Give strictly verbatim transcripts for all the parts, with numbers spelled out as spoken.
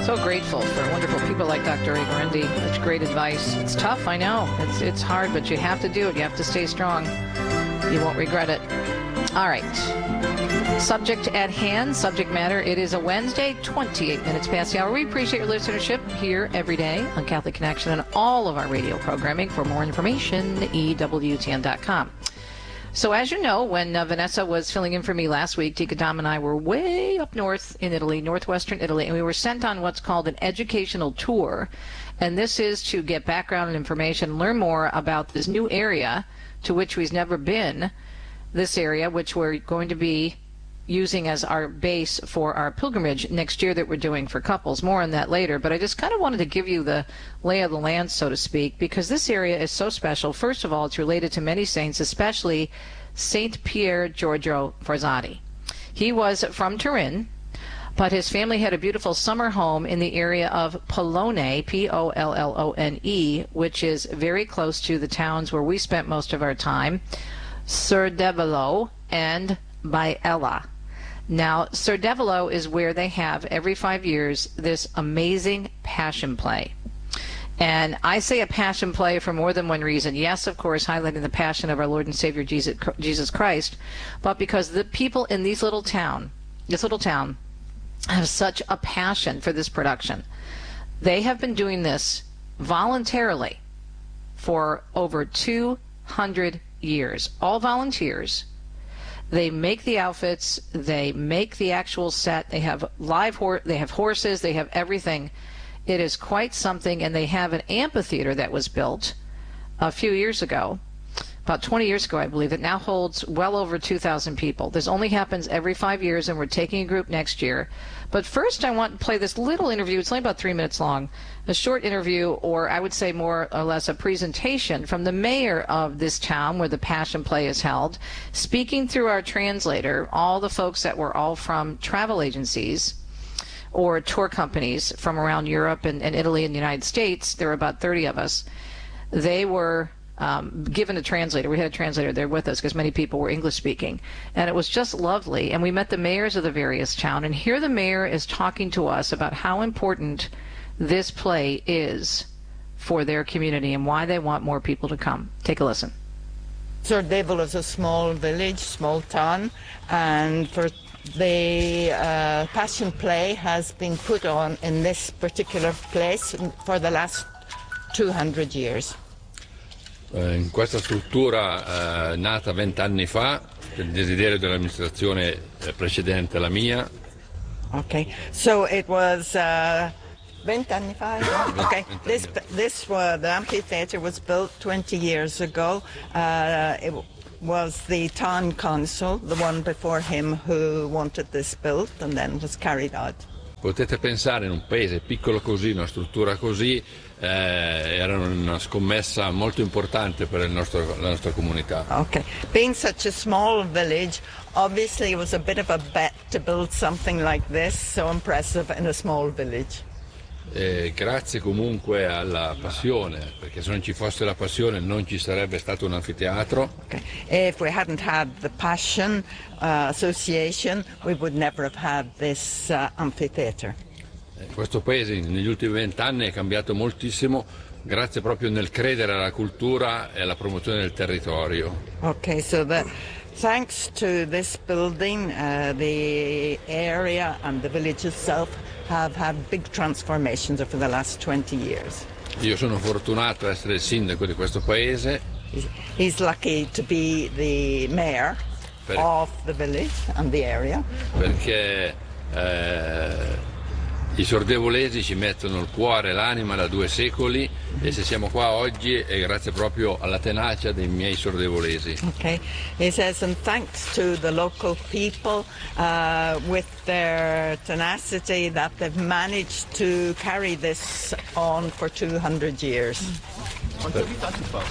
So grateful for wonderful people like Doctor Ray Guarendi. Such great advice. It's tough, I know. It's it's hard, but you have to do it. You have to stay strong. You won't regret it. All right. Subject at hand, subject matter. It is a Wednesday, twenty-eight minutes past the hour. We appreciate your listenership here every day on Catholic Connection and all of our radio programming. For more information, E W T N dot com. So as you know, when uh, Vanessa was filling in for me last week, Tika Dom and I were way up north in Italy, northwestern Italy, and we were sent on what's called an educational tour. And this is to get background and information, learn more about this new area to which we've never been, this area which we're going to be using as our base for our pilgrimage next year that we're doing for couples. More on that later, but I just kind of wanted to give you the lay of the land, so to speak, because this area is so special. First of all, it's related to many saints, especially Saint Pier Giorgio Frassati. He was from Turin, but his family had a beautiful summer home in the area of Pollone, P O L L O N E, which is very close to the towns where we spent most of our time, Serdevolo and Biella. Now, Serdevolo is where they have, every five years, this amazing passion play. And I say a passion play for more than one reason. Yes, of course, highlighting the passion of our Lord and Savior Jesus, Jesus Christ, but because the people in these little town, this little town, have such a passion for this production. They have been doing this voluntarily for over two hundred years. All volunteers. They make the outfits, they make the actual set, they have live hor they have horses, they have everything. It is quite something, and they have an amphitheater that was built a few years ago, about twenty years ago, I believe, that now holds well over two thousand people. This only happens every five years, and we're taking a group next year. But first, I want to play this little interview. It's only about three minutes long, a short interview, or I would say more or less a presentation from the mayor of this town where the Passion Play is held, speaking through our translator, all the folks that were all from travel agencies or tour companies from around Europe and, and Italy and the United States. There were about thirty of us. They were Um, given a translator. We had a translator there with us because many people were English speaking, and it was just lovely. And we met the mayors of the various towns, and here the mayor is talking to us about how important this play is for their community and why they want more people to come. Take a listen. Serdevolo is a small village, small town, and for the uh, Passion Play has been put on in this particular place for the last two hundred years. In questa struttura eh, nata vent'anni fa, per il desiderio dell'amministrazione precedente alla mia. Okay, so it was uh, vent'anni fa. Okay, this this was the amphitheater was built twenty years ago. Uh, it was the town council, the one before him, who wanted this built, and then was carried out. Potete pensare, in un paese piccolo così, una struttura così, eh, era una scommessa molto importante per il nostro, la nostra comunità. Okay, being such a small village, obviously it was a bit of a bet to build something like this, so impressive in a small village. E grazie comunque alla passione, perché se non ci fosse la passione non ci sarebbe stato un anfiteatro. Okay. If we hadn't had the Passion uh, Association, we would never have had this uh, amphitheater. Questo paese negli ultimi vent'anni è cambiato moltissimo, grazie proprio nel credere alla cultura e alla promozione del territorio. Okay, so the, thanks to this building, uh, the area and the village itself have had big transformations over the last twenty years. Io sono fortunato ad essere il sindaco di questo paese. He's, he's lucky to be the mayor per, of the village and the area. Perché eh, i sordevolesi ci mettono il cuore e l'anima da due secoli, mm-hmm. e se siamo qua oggi è grazie proprio alla tenacia dei miei sordevolesi. Okay, he says, and thanks to the local people uh, with their tenacity that they've managed to carry this on for two hundred years. Quanti abitanti fa?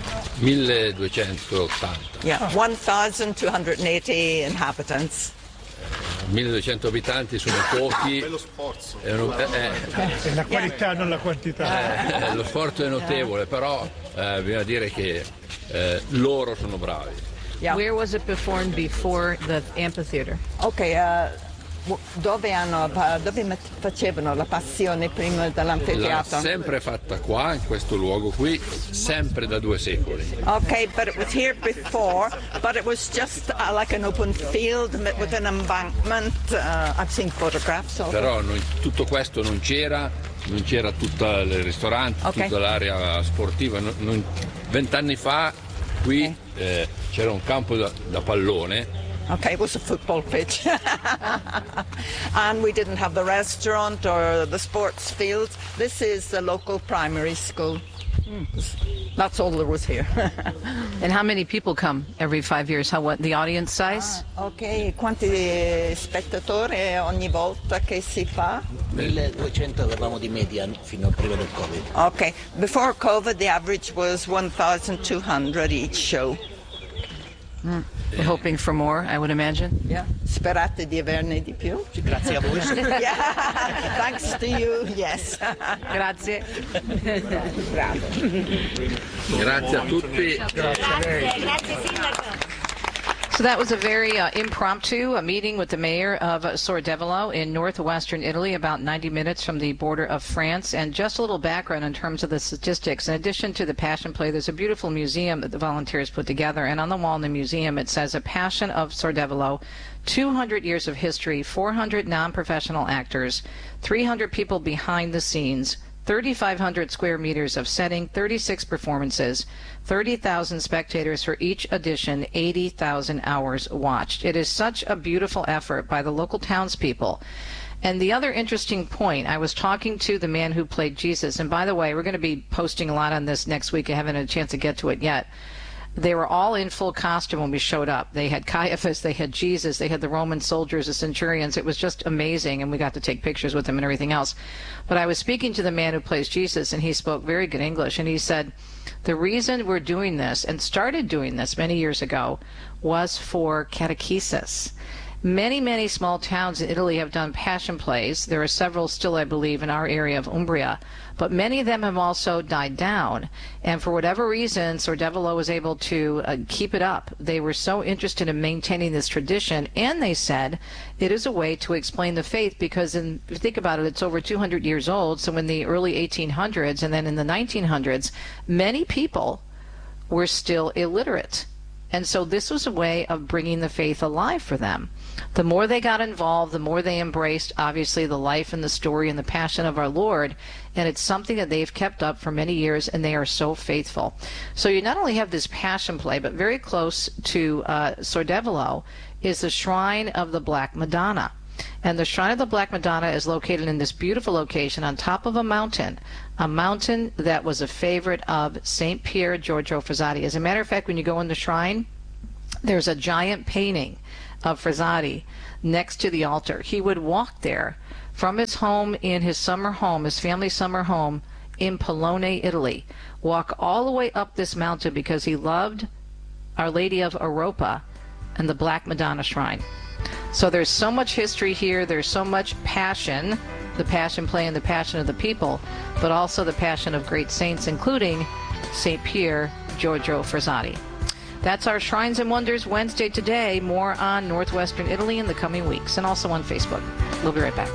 milleduecentottanta. Yeah, one thousand two hundred eighty inhabitants. milleduecento abitanti sono pochi. Bello sforzo. È, un, è, è la qualità, yeah. non la quantità. Eh, lo sforzo è notevole, però eh, bisogna dire che eh, loro sono bravi. Yeah. Where was it performed before the amphitheater? Okay, uh, Dove, hanno, dove facevano la passione prima L'ha dell'anfiteatro? sempre fatta qua, in questo luogo qui, sempre da due secoli. Okay, but it was here before, but it was just uh, like an open field with an embankment. Uh, I've seen photographs of Però it. non- tutto questo non c'era, non c'era tutto il ristorante, Ok. tutta l'area sportiva. non- non- Vent'anni fa qui Ok. eh, c'era un campo da, da pallone. Okay, it was a football pitch. And we didn't have the restaurant or the sports fields. This is the local primary school. That's all there was here. And how many people come every five years? How what the audience size? Ok, quanti spettatori ogni volta che si fa? milleduecento avevamo di media fino a prima del Covid. Okay, before COVID the average was one thousand two hundred each show. We're hoping for more, I would imagine. Yeah. Sperate di averne di più? Grazie a voi. Yeah. Thanks to you, yes. Grazie. Grazie a tutti. So that was a very uh, impromptu uh, meeting with the mayor of uh, Sordevolo in northwestern Italy, about ninety minutes from the border of France. And just a little background in terms of the statistics. In addition to the Passion Play, there's a beautiful museum that the volunteers put together. And on the wall in the museum, it says A Passion of Sordevolo, two hundred years of history, four hundred non-professional actors, three hundred people behind the scenes, thirty-five hundred square meters of setting, thirty-six performances, thirty thousand spectators for each edition, eighty thousand hours watched. It is such a beautiful effort by the local townspeople. And the other interesting point, I was talking to the man who played Jesus, and by the way, we're going to be posting a lot on this next week. I haven't had a chance to get to it yet. They were all in full costume when we showed up. They had Caiaphas, they had Jesus, they had the Roman soldiers, the centurions. It was just amazing, and we got to take pictures with them and everything else. But I was speaking to the man who plays Jesus, and he spoke very good English, and he said, the reason we're doing this, and started doing this many years ago, was for catechesis. Many, many small towns in Italy have done passion plays. There are several still, I believe, in our area of Umbria. But many of them have also died down. And for whatever reason, Sordevolo was able to uh, keep it up. They were so interested in maintaining this tradition. And they said it is a way to explain the faith because, in, if you think about it, it's over two hundred years old. So in the early eighteen hundreds and then in the nineteen hundreds, many people were still illiterate. And so this was a way of bringing the faith alive for them. The more they got involved, the more they embraced, obviously, the life and the story and the passion of our Lord. And it's something that they've kept up for many years, and they are so faithful. So you not only have this passion play, but very close to uh, Sordevolo is the Shrine of the Black Madonna. And the Shrine of the Black Madonna is located in this beautiful location on top of a mountain, a mountain that was a favorite of Saint Pier Giorgio Frassati. As a matter of fact, when you go in the shrine, there's a giant painting of Frassati next to the altar. He would walk there from his home in his summer home, his family summer home in Polone, Italy, walk all the way up this mountain because he loved Our Lady of Europa and the Black Madonna Shrine. So there's so much history here, there's so much passion, the passion play and the passion of the people, but also the passion of great saints, including Saint Pier Giorgio Frassati. That's our Shrines and Wonders Wednesday today. More on Northwestern Italy in the coming weeks, and also on Facebook. We'll be right back.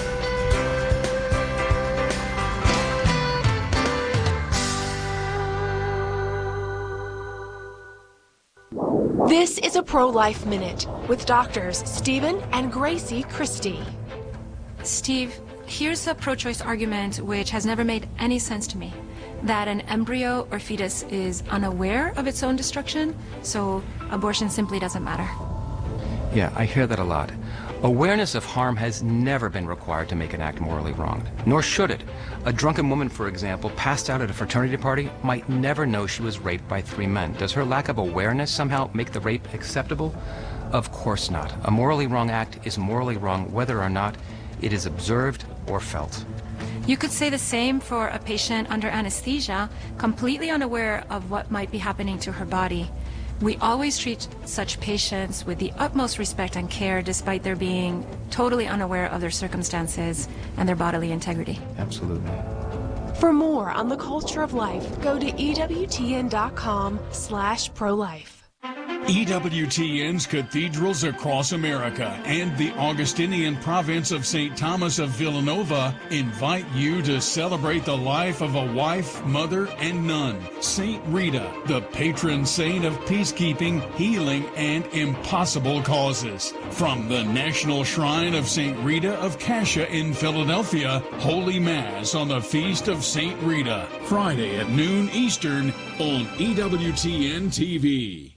This is a Pro-Life Minute with doctors Stephen and Gracie Christie. Steve, here's a pro-choice argument which has never made any sense to me. That an embryo or fetus is unaware of its own destruction, so abortion simply doesn't matter. Yeah, I hear that a lot. Awareness of harm has never been required to make an act morally wrong, nor should it. A drunken woman, for example, passed out at a fraternity party might never know she was raped by three men. Does her lack of awareness somehow make the rape acceptable? Of course not. A morally wrong act is morally wrong whether or not it is observed or felt. You could say the same for a patient under anesthesia, completely unaware of what might be happening to her body. We always treat such patients with the utmost respect and care, despite their being totally unaware of their circumstances and their bodily integrity. Absolutely. For more on the culture of life, go to E W T N dot com slash pro-life. E W T N's cathedrals across America and the Augustinian province of Saint Thomas of Villanova invite you to celebrate the life of a wife, mother, and nun, Saint Rita, the patron saint of peacekeeping, healing, and impossible causes. From the National Shrine of Saint Rita of Cascia in Philadelphia, Holy Mass on the Feast of Saint Rita, Friday at noon Eastern on E W T N T V.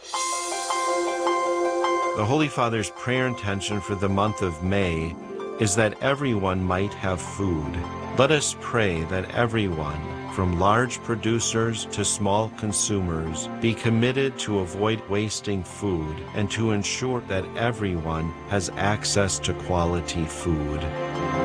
The Holy Father's prayer intention for the month of May is that everyone might have food. Let us pray that everyone, from large producers to small consumers, be committed to avoid wasting food and to ensure that everyone has access to quality food.